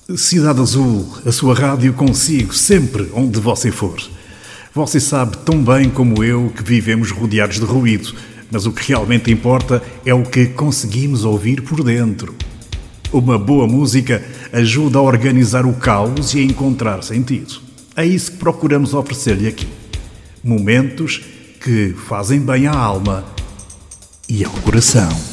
Cidade Azul, a sua rádio consigo, sempre onde você for. Você sabe tão bem como eu que vivemos rodeados de ruído, mas o que realmente importa é o que conseguimos ouvir por dentro. Uma boa música ajuda a organizar o caos e a encontrar sentido. É isso que procuramos oferecer-lhe aqui. Momentos que fazem bem à alma e ao coração.